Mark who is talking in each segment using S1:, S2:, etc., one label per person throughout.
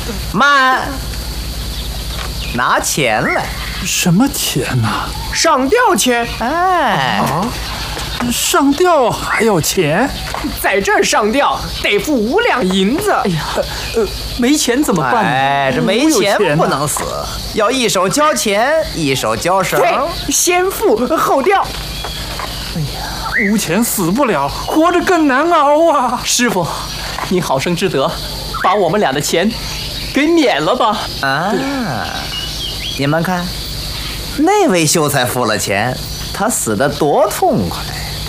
S1: 慢，拿钱来。
S2: 什么钱呐？
S3: 上吊钱。
S1: 哎，
S2: 上吊还要钱？
S3: 在这儿上吊得付5两银子。
S4: 哎呀，没钱怎么办呢？
S1: 哎，这没钱不能死，要一手交钱，一手交绳。
S3: 对，先付后吊。
S2: 哎呀，无钱死不了，活着更难熬啊！
S4: 师傅，你好生之德，把我们俩的钱给免了吧。
S1: 啊，你们看，那位秀才付了钱，他死得多痛快。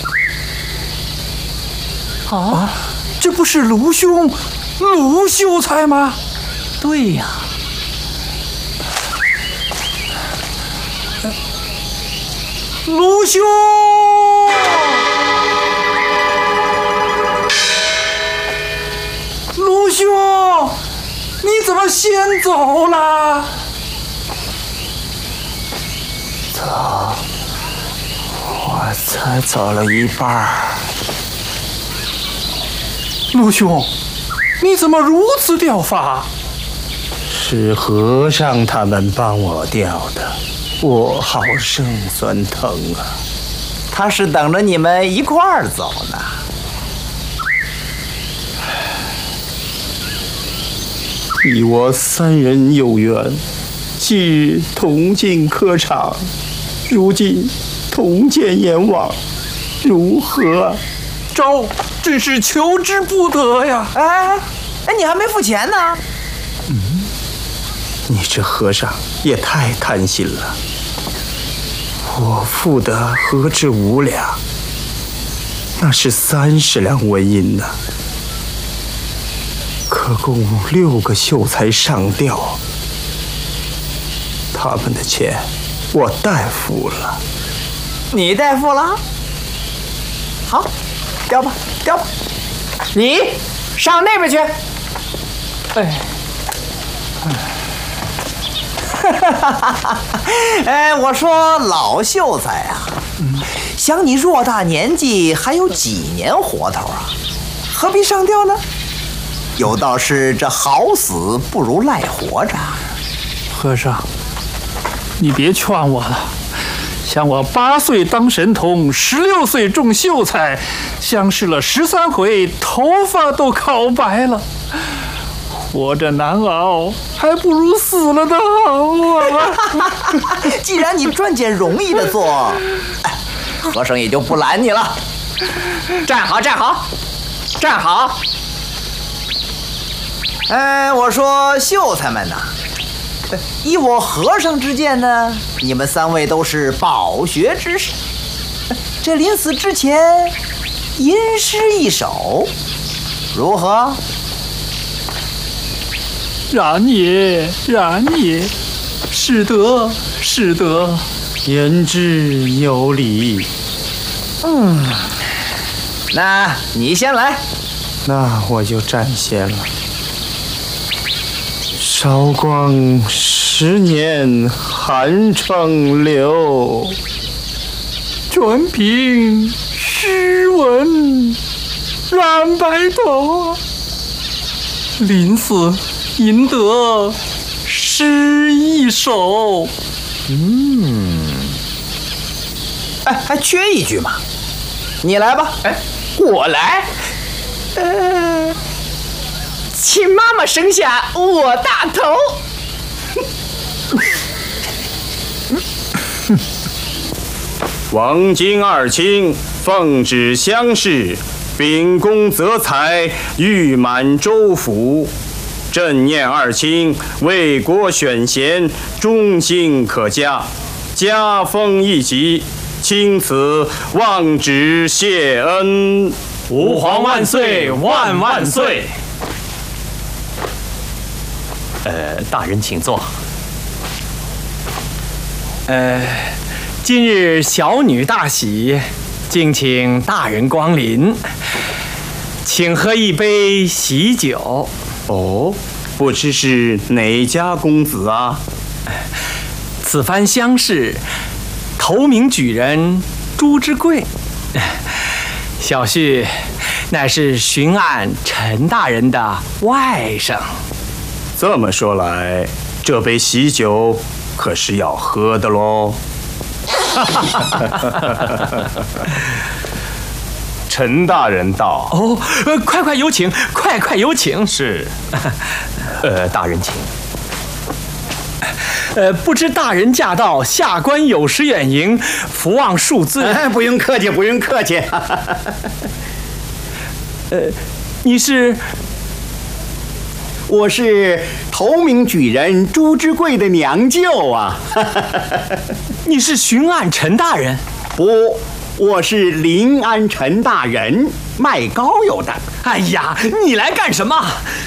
S2: 啊，这不是卢兄，卢秀才吗？
S4: 对呀。
S2: 卢兄，卢兄，你怎么先走了？
S5: 我才走了一半。
S2: 卢兄，你怎么如此掉发？
S5: 是和尚他们帮我掉的，我好生酸疼啊！
S1: 他是等着你们一块儿走呢。
S5: 你我3人有缘，昔日同进科场，如今同见阎王，如何？
S2: 招，真是求之不得呀！
S1: 哎，你还没付钱呢。
S5: 你这和尚也太贪心了。我付的何止5两，那是30两纹银呢。可供6个秀才上吊，他们的钱我代付了。
S1: 你代付了？好，调吧，调吧。
S3: 你上那边去。
S1: 哎，我说老秀才啊，想你偌大年纪，还有几年活头啊？何必上吊呢？有道是这好死不如赖活着。
S2: 和尚，你别劝我了。像我8岁当神童，16岁中秀才，相试了13回，头发都烤白了。活着难熬，还不如死了的好啊！
S1: 既然你专拣容易的做，和尚也就不拦你了。
S3: 站好，站好，站好。
S1: 哎，我说秀才们呐，依我和尚之见呢，你们3位都是饱学之士，这临死之前吟诗一首，如何？
S2: 然也，然也，是得，是得。
S5: 言之有理。
S1: 那你先来。
S5: 那我就占先了。韶光10年寒窗柳，
S2: 专凭诗文染白头，临死吟得诗一首。
S1: 还缺一句嘛，你来吧。
S3: 我来。亲妈妈生下我大头。
S5: 王金2卿奉旨乡试，秉公择才，誉满州府。朕念2卿为国选贤，忠心可嘉，加封1级，钦此望旨谢恩。
S4: 吾皇万岁，万万岁！大人请坐。今日小女大喜，敬请大人光临，请喝一杯喜酒。
S5: 哦，不知是哪家公子啊？
S4: 此番乡试，头名举人朱之贵，小婿乃是巡按陈大人的外甥。
S5: 这么说来，这杯喜酒可是要喝的喽。陈大人到。
S4: 哦，快快有请，快快有请。
S5: 是。
S4: 大人请。不知大人驾到，下官有失远迎，伏望恕罪。
S6: 不用客气，不用客气。
S4: 你是？
S6: 我是头名举人朱之贵的娘舅啊。
S4: 你是巡按陈大人？
S6: 不，我是临安陈大人，卖膏药的。
S4: 哎呀，你来干什么？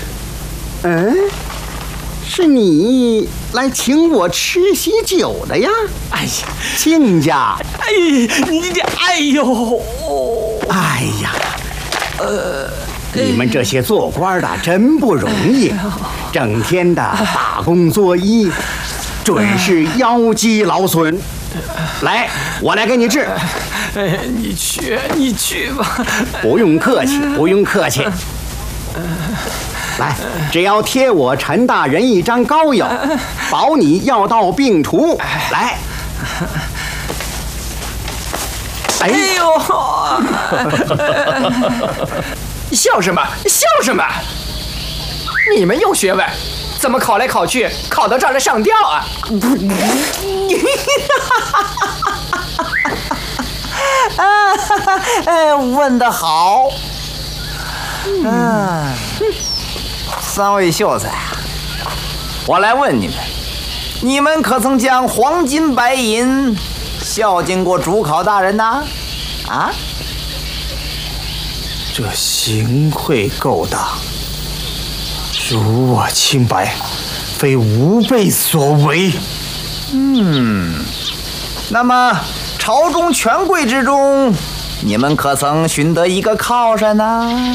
S6: 是你来请我吃喜酒的呀？
S4: 哎呀，
S6: 亲家！
S4: 哎，你，哎呦，
S6: 哎呀，你们这些做官的真不容易，整天的打工作揖，准是腰肌劳损。来，我来给你治。
S4: 你去吧。
S6: 不用客气，不用客气。来，只要贴我陈大人一张膏药，保你药到病除。来，
S3: 哎呦，笑什么？笑什么？你们有学问，怎么考来考去，考到这儿来上吊啊？
S1: 问得好。三位秀才，我来问你们，你们可曾将黄金白银孝敬过主考大人呐？啊？
S5: 这行贿勾当，恕我清白，非吾辈所为。
S1: 那么朝中权贵之中，你们可曾寻得一个靠山呢？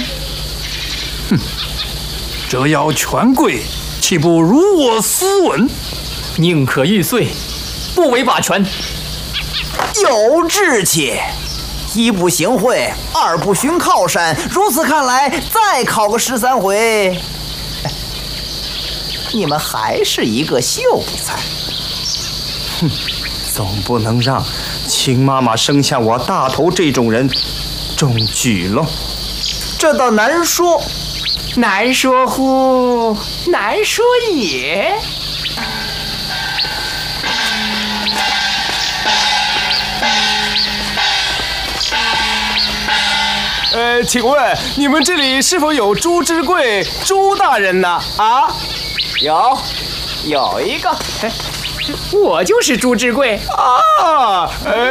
S2: 这要权贵，岂不如我斯文？
S4: 宁可玉碎，不为把权。
S1: 有志气，一不行贿，二不寻靠山。如此看来，再考个13回，你们还是一个秀才。
S5: 总不能让秦妈妈生下我大头这种人中举喽。
S1: 这倒难说。
S3: 难说乎？难说也。
S7: 请问你们这里是否有朱之贵朱大人呢？啊？
S1: 有一个。
S3: 我就是朱之贵
S7: 啊！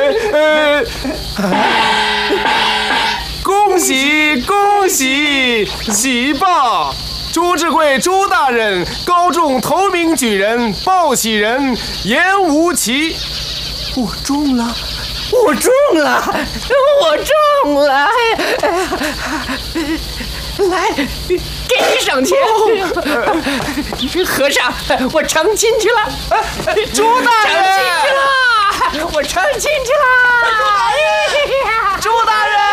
S7: 恭喜恭喜！喜报！朱之贵朱大人高中头名举人、报喜人严无奇。我中了！
S3: 我中了！我中了！来，给你赏钱。和尚，我成亲去了。
S7: 朱大人，
S3: 成亲去了！我成亲去了！
S7: 朱大人。